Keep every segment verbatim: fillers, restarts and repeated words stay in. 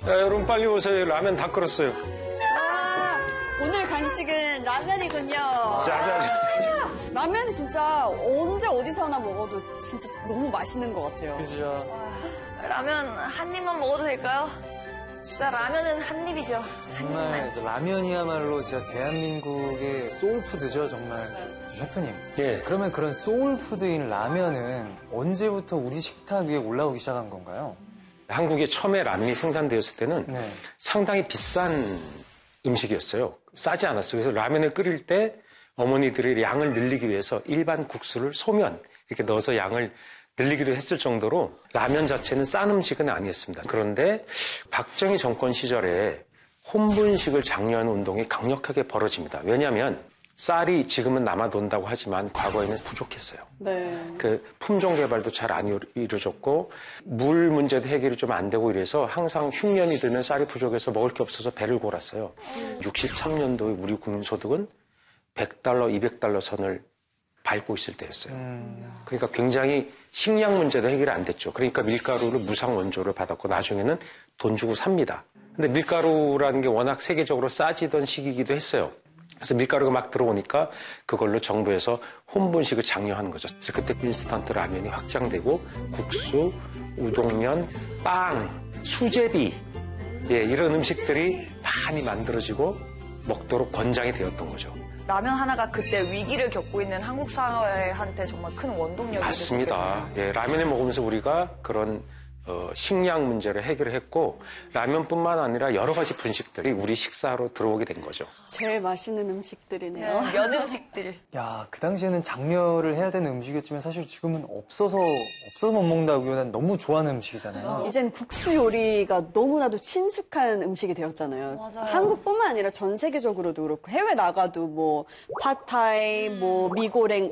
여러분 빨리 오세요. 라면 다 끓었어요. 아, 오늘 간식은 라면이군요. 자자자. 라면이 진짜 언제 어디서나 먹어도 진짜 너무 맛있는 것 같아요. 그죠. 라면 한 입만 먹어도 될까요? 진짜 라면은 한 입이죠. 정말 라면이야말로 진짜 대한민국의 소울푸드죠, 정말. 셰프님. 예. 그러면 그런 소울푸드인 라면은 언제부터 우리 식탁 위에 올라오기 시작한 건가요? 한국에 처음에 라면이 생산되었을 때는 네. 상당히 비싼 음식이었어요. 싸지 않았어요. 그래서 라면을 끓일 때 어머니들이 양을 늘리기 위해서 일반 국수를 소면 이렇게 넣어서 양을 늘리기도 했을 정도로 라면 자체는 싼 음식은 아니었습니다. 그런데 박정희 정권 시절에 혼분식을 장려하는 운동이 강력하게 벌어집니다. 왜냐하면 쌀이 지금은 남아돈다고 하지만 과거에는 부족했어요. 네. 그 품종 개발도 잘 안 이루어졌고 물 문제도 해결이 좀 안 되고 이래서 항상 흉년이 들면 쌀이 부족해서 먹을 게 없어서 배를 골았어요. 육십삼 년도에 우리 국민 소득은 백 달러, 이백 달러 선을 밟고 있을 때였어요. 음. 그러니까 굉장히 식량 문제도 해결이 안 됐죠. 그러니까 밀가루를 무상 원조를 받았고 나중에는 돈 주고 삽니다. 근데 밀가루라는 게 워낙 세계적으로 싸지던 시기이기도 했어요. 그래서 밀가루가 막 들어오니까 그걸로 정부에서 혼분식을 장려하는 거죠. 그래서 그때 인스턴트 라면이 확장되고 국수, 우동면, 빵, 수제비 예, 이런 음식들이 많이 만들어지고 먹도록 권장이 되었던 거죠. 라면 하나가 그때 위기를 겪고 있는 한국 사회한테 정말 큰 원동력이 맞습니다. 예, 라면을 먹으면서 우리가 그런 어, 식량 문제를 해결했고 라면뿐만 아니라 여러 가지 분식들이 우리 식사로 들어오게 된 거죠. 제일 맛있는 음식들이네요. 네, 면 음식들. 야, 그 당시에는 장려를 해야 되는 음식이었지만 사실 지금은 없어서 없어서 못 먹는다기보다는 너무 좋아하는 음식이잖아요. 이젠 국수 요리가 너무나도 친숙한 음식이 되었잖아요. 맞아요. 한국뿐만 아니라 전 세계적으로도 그렇고 해외 나가도 뭐 팟타이, 뭐 미고랭,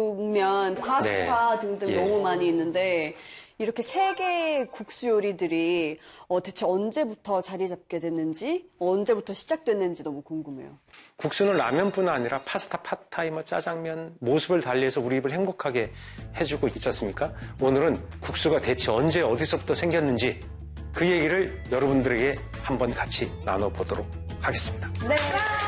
우육면, 파스타 네. 등등 예. 너무 많이 있는데 이렇게 세계의 국수 요리들이 어, 대체 언제부터 자리 잡게 됐는지 언제부터 시작됐는지 너무 궁금해요. 국수는 라면뿐 아니라 파스타, 팟타이, 뭐 짜장면 모습을 달리해서 우리 입을 행복하게 해주고 있지 않습니까? 오늘은 국수가 대체 언제 어디서부터 생겼는지 그 얘기를 여러분들에게 한번 같이 나눠보도록 하겠습니다. 네.